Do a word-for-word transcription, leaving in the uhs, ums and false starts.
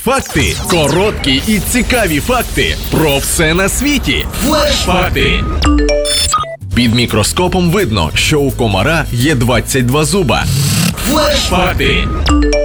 Факти. Короткі і цікаві факти про все на світі. Флеш-факти. Під мікроскопом видно, що у комара є двадцять два зуба. Флеш-факти.